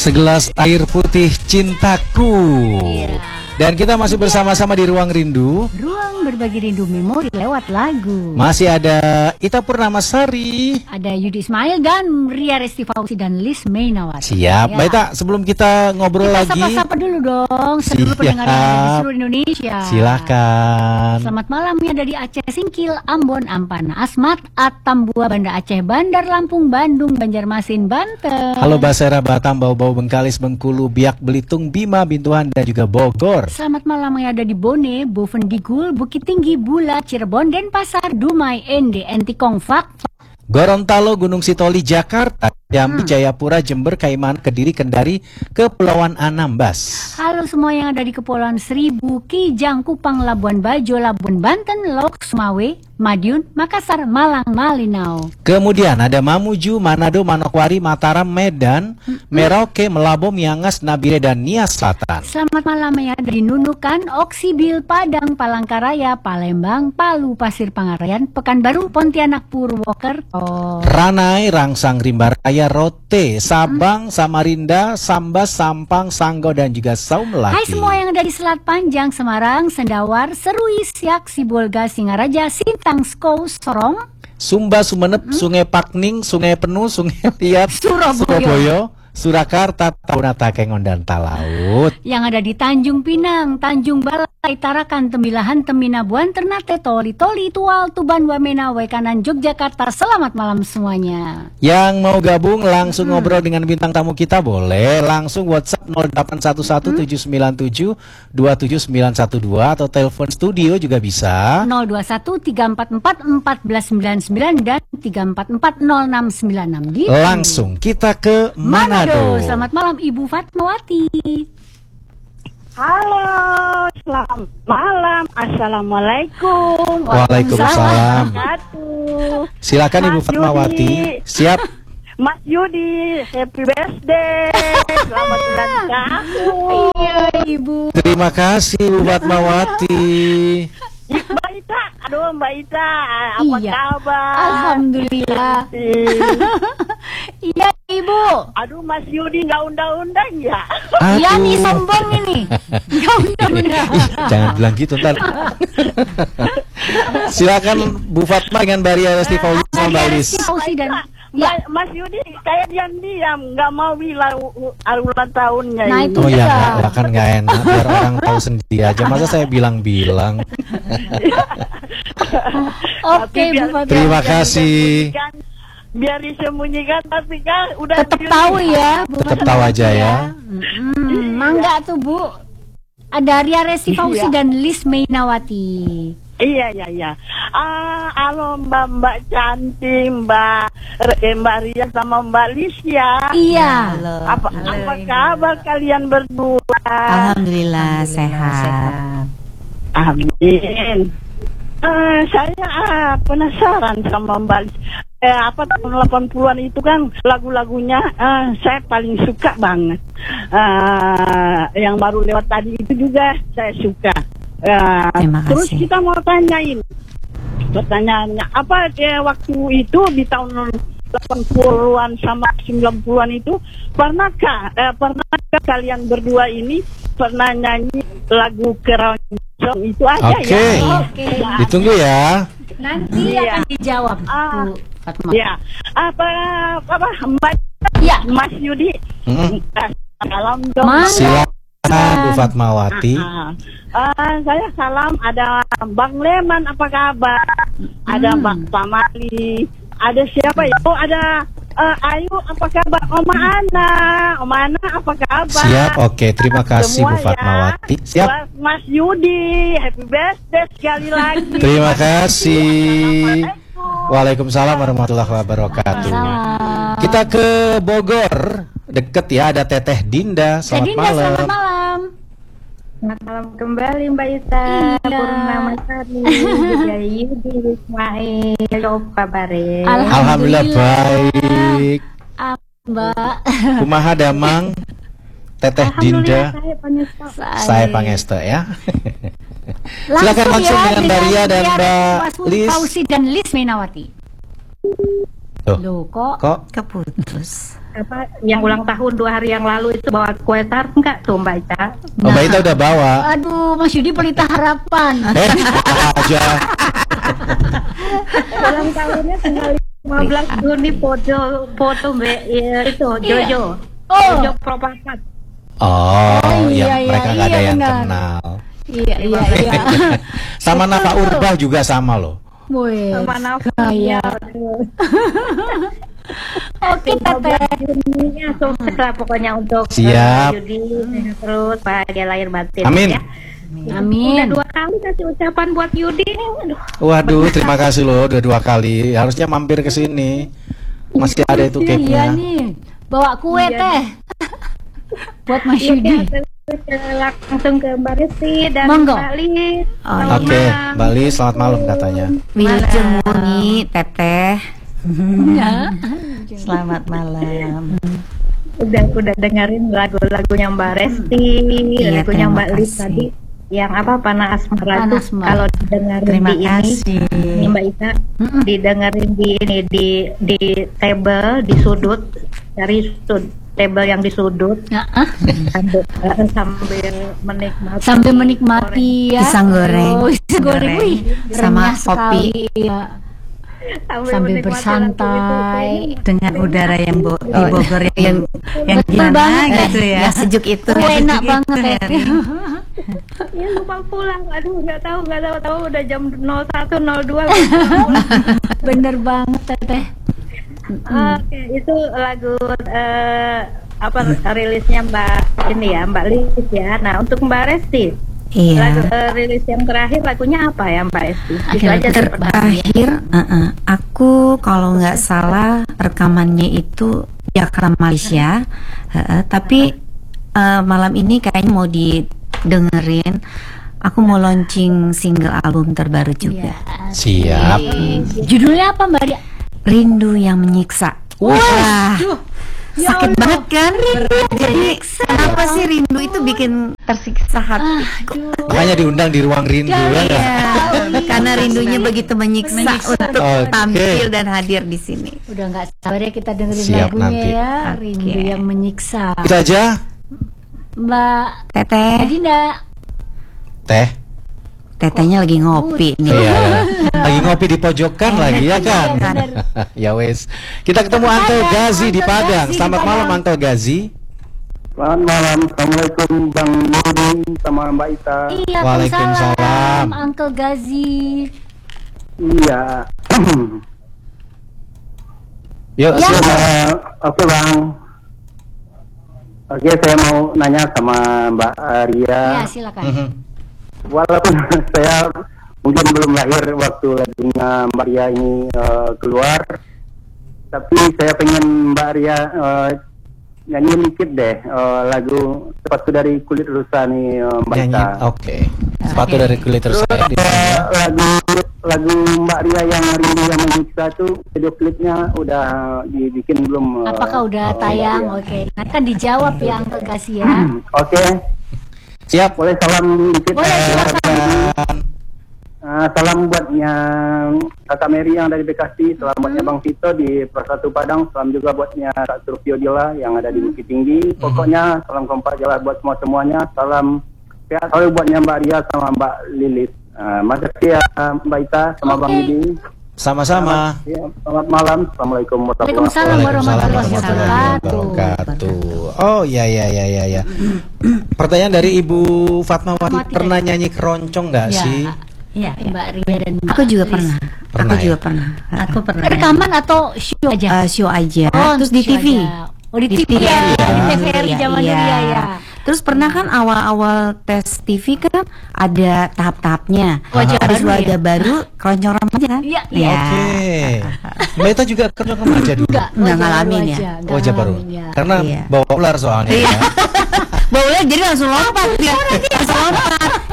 Segelas air putih cintaku. Iya. Dan kita masih bersama-sama di Ruang Rindu. Ruang berbagi rindu memori lewat lagu. Masih ada Ita Purnamasari. Ada Yudi Ismail dan Ria Resti Fauzi dan Liz Mainawati. Siap, Ya. Mbak Ita, sebelum kita ngobrol Kita lagi, sapa-sapa dulu dong seluruh Siap. pendengar yang ada di seluruh Indonesia. silakan. Selamat malam ya dari Aceh Singkil, Ambon, Ampana, Asmat, Atambua, Banda Aceh, Bandar Lampung, Bandung, Banjarmasin, Banten. Halo Basera, Batam, Bau-Bau, Bengkalis, Bengkulu, Biak, Belitung, Bima, Bintuhan, dan juga Bogor. Selamat malam yang ada di Bone, Bovendigul, Bukit Tinggi, Bula, Cirebon, Denpasar, Dumai, Ende, Entikong, Fak, Gorontalo, Gunung Sitoli, Jakarta, Jambi, Jayapura, Jember, Kaiman, Kediri, Kendari, Kepulauan Anambas. halo semua yang ada di Kepulauan Seribu, Kijang, Kupang, Labuan Bajo, Labuan Banten, Lok, Sumawe, Madiun, Makassar, Malang, Malinau. Kemudian ada Mamuju, Manado, Manokwari, Mataram, Medan, Merauke, Melabo, Miangas, Nabire, dan Nias Selatan. Selamat malam yang ada di Nunukan, Oksibil, Padang, Palangkaraya, Palembang, Palu, Pasir Pangarayan, Pekanbaru, Pontianak, Purwokerto. Ranai, Rangsang, Rimbaraya, Rote, Sabang, Samarinda, Sambas, Sampang, Sanggo, dan juga Saumlaki. Hai semua yang ada di Selat Panjang, Semarang, Sendawar, Serui, Siak, Sibolga, Singaraja, Sintang, Skow, Sorong, Sumba, Sumenep, Sungai Pakning, Sungai Penuh, Sungai Liat, Surabaya. Surakarta, Taunata, Kengon, dan Talaut. yang ada di Tanjung Pinang, Tanjung Balai, Tarakan, Tembilahan, Teminabuan, Ternate, Toli, Tual, Tuban, Wamena, Wekanan, Yogyakarta. Selamat malam semuanya. Yang mau gabung langsung ngobrol dengan bintang tamu kita boleh langsung WhatsApp 0811-797-27912 atau telepon studio juga bisa. 021-344-1499 dan 344-0696 gitu. Langsung kita ke Manado. Selamat malam Ibu Fatmawati. Halo, selamat malam. Assalamualaikum. Waalaikumsalam. Wabarakatuh. Silakan Ibu Mas Fatmawati. Yudi. Siap. Mas Yudi, happy birthday. Selamat ulang tahun. Iya Ibu. Terima kasih Ibu Fatmawati. Mbak Ita, aduh Mbak Ita, apa Iya. kabar? Alhamdulillah. Iya Ibu. Aduh Mas Yudi nggak undang-undang ya? Iya nih Aduh. sombong ini. Nggak undang-undang. Ih, jangan bilang gitu ntar. Silakan Bu Fatma dengan Baria Resti Fauzi sama Mbak Lis. Fauzi dan ya. Mas Yudi kayak diam-diam nggak mau bilang ulang tahunnya Nah, ini. itu Oh ya, dia. nggak, kan nggak enak biar orang tahu sendiri aja. Masa saya bilang-bilang. Oke Tapi Bu Fatma. Terima kasih. Biar disembunyikan tapi kan udah Tetap tahu ya Bu Tetap Fatma. tahu aja ya. Mangga tuh Bu. Ada Ria Resti Fauzi Iya. dan Liz Mainawati. Iya. Halo Mbak cantik, Mbak Ria sama Mbak Lisya. Iya. Apa kabar kalian berdua? Alhamdulillah sehat. Amin. Saya penasaran sama Mbak Lis. Tahun 80-an itu kan lagu-lagunya saya paling suka banget. Yang baru lewat tadi itu juga saya suka. Terima kasih. Terus kita mau tanyain pertanyaannya apa waktu itu di tahun 80-an sama 90-an itu pernahkah kalian berdua ini pernah nyanyi lagu keroncong itu aja Oke. ya? Oke. Ditunggu ya. Nanti Iya. akan dijawab Bu Fatma. Ya, apa Mbak Iya. Mas Yudi? Mm-mm. Salam dong. Mas. Silakan Bu Fatmawati. Saya salam ada Bang Leman apa kabar? Ada Bang Pamali. Ada siapa ya? Oh ada Ayu apa kabar? Oma Ana apa kabar? Siap, oke. Terima kasih Bu Semua Fatmawati. ya. Siap. Buat Mas Yudi, happy birthday sekali lagi. Terima kasih. Assalamualaikum. Waalaikumsalam warahmatullahi wabarakatuh. Salam. Kita ke Bogor. Deket ya, ada Teteh Dinda. Selamat Dinda, malam. selamat malam. Selamat malam kembali Mbak Ita. Iya. Purnamasari, dari Yudi Ismail, apa kabar? Alhamdulillah baik. Mbak. Kumaha damang Teteh Dinda. Saya Panesta. Saya Pangesto ya. Silakan langsung dengan Daria dan Mbak Mas Liz. Fauzi dan Liz Mainawati. Loh, kok Keputus. Apa yang ulang tahun 2 hari yang lalu itu bawa kue tart enggak tuh Mbak Ita? Oh, Mbak Ita udah bawa. aduh Mas Yudi pelita harapan. Aja. Ulang tahunnya tanggal 15 Juni foto Mbak itu Jojo. Oh. Jojo Propakat. Oh, iya, ya mereka nggak iya, ada yang benar. kenal. Iya. Sama Nafa Urba juga sama loh. Wih, Sama Nafa. kaya. Oke, Teteh. Juninya sukses lah pokoknya untuk Siap. Yudi sehat terus bahagia lahir batin Amin. ya. Amin. Udah 2 kali kasih ucapan buat Yudi nih. Aduh. Waduh, terima kasih loh udah 2 kali. Harusnya mampir ke sini. Masih ada itu Iya cake-nya. nih, bawa kue Iya, Teh. Buat Mas Iya, Yudi. langsung ke Mbak Resti dan Monggo. Mbak Lis. Oh, Selamat Oke, malam. Mbak Lis, selamat malam katanya. Wilujeng Muni, Teteh. Ya. Selamat malam. Udah dengerin lagu-lagunya Mbak Resti, Iya, lagunya terima Mbak Lis kasih. tadi. Yang apa Panah Asmara Panah tuh Asmara. kalau didengerin Terima di kasih. ini Mbak Ita didengerin di ini di table di sudut dari table yang di sudut sambil menikmati Sambil menikmati ya. Pisang goreng. Oh, pisang goreng. Goreng. Wih, Sama renyah kopi. sekali, ya. Sambil menikmati bersantai. lagu itu. Dengan udara yang di Bogor yang Betul gimana banget, gitu ya. Yang sejuk itu. Oh, yang enak sejuk banget itu, ya. Heri. Ya lupa pulang, aduh nggak tahu udah jam 01.02. Bener banget Teteh. Oke, itu lagu apa rilisnya Mbak ini ya Mbak Lis ya. Nah untuk Mbak Resti, lagu Iya. rilis yang terakhir lagunya apa ya Mbak Resti? Itu aja Terakhir, aku kalau nggak salah rekamannya itu Jakarta Malaysia, tapi malam ini kayaknya mau didengerin. Aku mau launching single album terbaru juga. Siap. Judulnya apa Mbak Dia? Rindu yang menyiksa. Wah, Ya sakit Allah. banget kan? Jadi kenapa sih rindu itu bikin tersiksa hati? Makanya diundang di ruang rindu ya nggak? Iya, karena rindunya begitu menyiksa untuk Oke. tampil dan hadir di sini. Udah nggak sabar ya kita dengerin Siap lagunya nanti. ya. Oke. Rindu yang menyiksa. Itu aja, Mbak Teteh, Adinda. Teh. tetehnya lagi ngopi nih. Iya, lagi ngopi di pojokan lagi ya kan? Ya wes. Kita ketemu Uncle Gazi di Padang. Selamat malam Uncle Gazi. Selamat malam, Assalamualaikum Bang Yudi sama Mbak Ita. Iya, Waalaikumsalam. Waalaikumsalam, Uncle Gazi. Iya. Yuk, Ya. silakan. Oke Bang. Oke, saya mau nanya sama Mbak Ria. Ya, silakan. Mhm. Walaupun saya mungkin belum lahir waktu lagunya Mbak Ria ini keluar, tapi saya pengen Mbak Ria nyanyi dikit deh lagu Sepatu dari Kulit Rusa nih Mbak Nyanyi. Ita. Oke. Sepatu dari kulit terus Terus saya di lagu Mbak Ria yang Rindu yang Menyiksa tuh video klipnya udah dibikin belum? Apakah udah tayang? iya. Oke. Nanti kan dijawab ya Uncle Gazi ya. Oke, Siap. boleh salam dikit. Boleh, silakan. Salam buatnya Kakak Mary yang dari Bekasi, salam buatnya Bang Tito di Persatu Padang, salam juga buatnya Kak Turpio Dila yang ada di Bukit Tinggi. Pokoknya salam kompak jalan buat semuanya. Salam sehat selalu buatnya Mbak Ria sama Mbak Lilis. Makasih ya Mbak Ita sama Bang Yudi. Sama-sama. Ya, selamat malam. Assalamualaikum warahmatullahi Waalaikumsalam Waalaikumsalam warahmatullahi wabarakatuh. Oh ya. Pertanyaan dari Ibu Fatmawati, pernah nyanyi keroncong nggak Ya. sih? Iya, Mbak Ria dan Mbak aku juga Lis. pernah. Pernah Aku ya? juga pernah. Aku pernah. Rekaman atau show aja? Show aja. Oh, Terus di show TV. aja. Oh, di TV ya. Di TVRI zaman dulu ya. Terus pernah kan awal-awal tes TV kan ada tahap-tahapnya. Wajah Habis baru wajah baru keroncong remaja kan? Iya, Iya. Oke. Mbak Ita juga keroncong remaja dulu. Enggak ngalamin ya? Wajah baru. Karena Iya. bawa ular soalnya. Ya. Baunya jadi langsung lompat dia. Langsung lompat.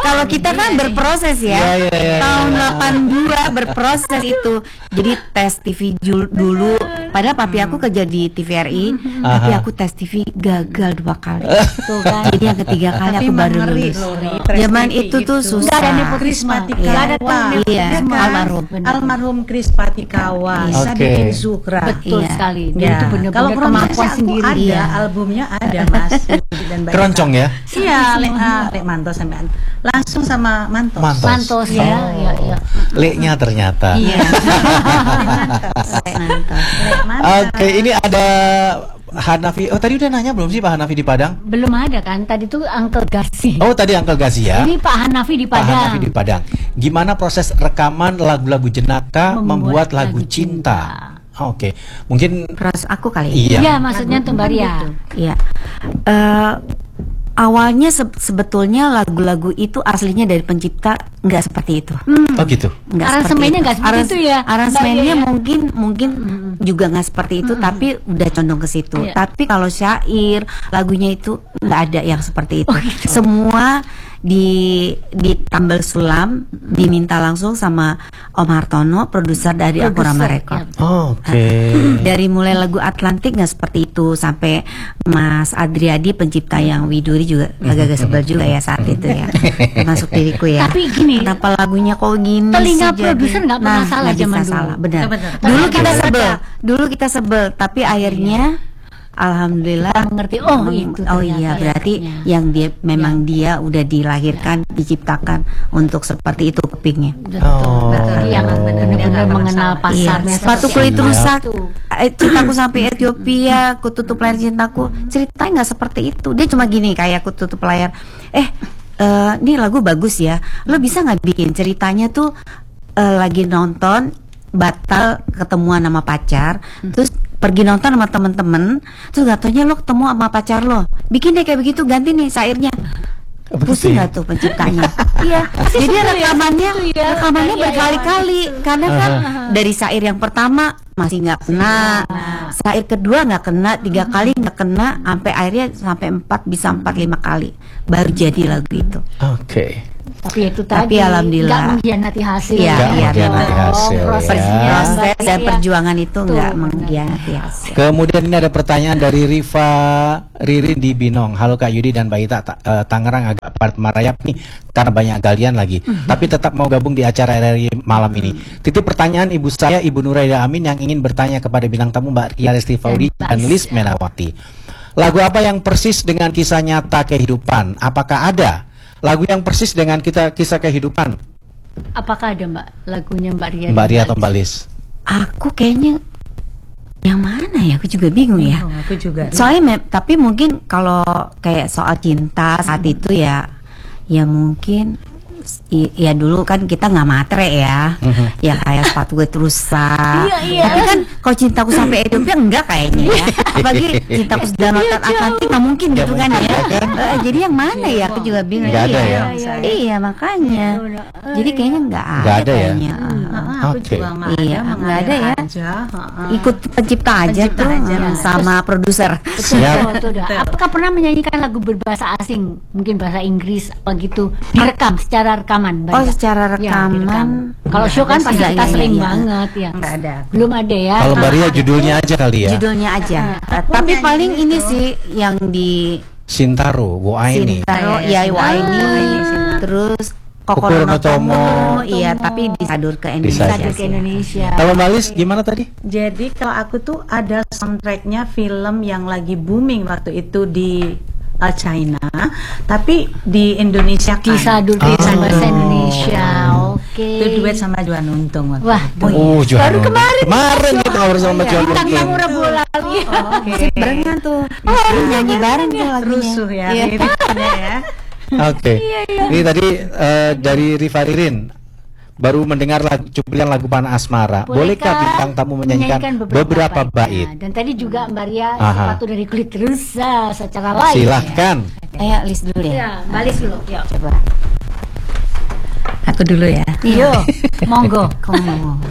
Kalau kita kan berproses ya. Tahun 82 berproses itu. Jadi tes TV dulu. Padahal papi aku kerja di TVRI, tapi aku tes TV gagal 2 kali. Tuh kan. Jadi yang ketiga kali aku baru lulus. Zaman itu tuh susah. Gak ada nepotisme. Iya, almarhum Kris Patikawa, Sadikin Zuhra. Betul sekali. Ya. Itu benar-benar Kalau kemampuan promesnya sendiri. ada, albumnya ada Mas. Dan Mbak Keroncong ya? Iya, Lek Mantos sampean. Langsung sama Mantos. Mantos ya. Iya. Leknya ternyata. Iya. Oke, ini ada Hanafi. Oh, tadi udah nanya belum sih Pak Hanafi di Padang? Belum ada kan? Tadi tuh Uncle Gasi. Oh, tadi Uncle Gazi ya. Ini Pak Hanafi di Pak Padang. Hanafi di Padang. Gimana proses rekaman lagu-lagu Jenaka membuat lagu cinta? Oke, mungkin proses aku kali. Iya. Iya, maksudnya tuh Mbak Ria. Iya. Awalnya sebetulnya lagu-lagu itu aslinya dari pencipta nggak seperti itu. Oh gitu. Aransemennya nggak seperti itu ya. Aransemennya mungkin juga nggak seperti itu, tapi udah condong ke situ. Tapi kalau syair lagunya itu nggak ada yang seperti itu. Semua ditambal sulam, diminta langsung sama Om Hartono, produser dari Akurama Record. Oke. Dari mulai lagu Atlantik nggak seperti itu, sampai Mas Adriadi pencipta yang Widuri juga agak-agak sebel juga ya saat itu ya, masuk diriku ya. Tapi gini, kenapa lagunya kok gini? Telinga sih produser nggak pernah salah nggak zaman bisa dulu. salah, benar. Benar. Dulu kita sebel, tapi akhirnya alhamdulillah mengerti. Iya, berarti yang dia memang dia udah dilahirkan, diciptakan untuk seperti itu kepingnya. Betul. Yang benar-benar mengenal pasarnya. Sepatu kulit rusak, cintaku sampai Ethiopia, ku tutup layar cintaku, ceritanya nggak seperti itu. Dia cuma gini, kayak aku tutup layar. Ini lagu bagus ya, lo bisa nggak bikin ceritanya tuh lagi nonton batal ketemuan sama pacar, terus pergi nonton sama temen-temen, terus gak taunya lo ketemu sama pacar lo, bikin deh kayak begitu, ganti nih syairnya. Pusing gak tuh penciptanya? Iya, jadi rekamannya berkali-kali, karena kan dari syair yang pertama masih nggak kena, syair kedua nggak kena, 3 kali nggak kena, sampai akhirnya sampai 4, bisa 4-5 kali baru jadi lagu itu. Oke. Tapi itu tadi, alhamdulillah nggak mengkhianati hasil. Iya, mengkhianati hasil. Proses dan perjuangan itu nggak Betul. mengkhianati hasil. Kemudian ini ada pertanyaan dari Riva Ririn di Binong. Halo Kak Yudi dan Mbak Ita, Tangerang agak padat merayap nih karena banyak galian lagi. Tapi tetap mau gabung di acara RRI malam ini. Titip pertanyaan ibu saya, Ibu Nuraida Amin, yang ingin bertanya kepada bintang tamu Mbak Ria Lesti Faudi dan Lis Menawati. Lagu apa yang persis dengan kisah nyata kehidupan? Apakah ada lagu yang persis dengan kisah kehidupan? Apakah ada Mbak lagunya Mbak Ria? Mbak Ria atau Mbak Lis? Aku kayaknya yang mana ya? Aku juga bingung ya. Aku juga. Soalnya tapi mungkin kalau kayak soal cinta saat itu ya mungkin ya dulu kan kita nggak matre ya, ya kayak sepatu gue rusak. Tapi kan kalau cintaku sampai Ethiopia enggak kayaknya ya. Apalagi cintaku sudah nonton Atlantik nggak mungkin gitu kan ya. Jadi yang mana ya? Aku juga bingung. Nggak ada ya? Iya makanya. Jadi kayaknya nggak ada ya? kayaknya. Aku juga nggak ada ya. Ikut pencipta aja tuh sama produser. Apakah pernah menyanyikan lagu berbahasa asing, mungkin bahasa Inggris apa gitu, direkam secara rekaman? Oh, secara rekaman. Kalau show kan pasti kita sering banget ya. Nggak ada. Belum ada ya. Kalau Mbak Ria judulnya aja kali ya. Judulnya aja. Tapi paling ini sih yang di Sintaro, Woaini. Sintaro, ya Woaini. Terus Kokoro no Tomo, iya, tapi disadur ke Indonesia. Disadur ke Indonesia. Kalau Mbak Lis gimana tadi? Jadi kalau aku tuh ada soundtracknya film yang lagi booming waktu itu di China, tapi di Indonesia kan. Disadur ke bahasa Indonesia. Oke. Itu duet sama Joan Untung. Wah, baru kemarin kita ngobrol sama Joan Untung. Bintang tamu Rabu lagi. Sip barengan tuh. Nyanyi bareng tuh lagunya. Rusuh ya. Ya. Oke. Ini tadi dari Riva Ririn baru mendengar cuplikan lagu Panah Asmara. Bolehkah bintang tamu menyanyikan beberapa bait? Dan tadi juga Mbak Ria sepatu dari kulit rusa secara live. Silahkan. Ayo Lis dulu ya. Ya, Mbak Lis dulu. Yuk. Coba. Aku dulu ya. Iya. Monggo. Kamu.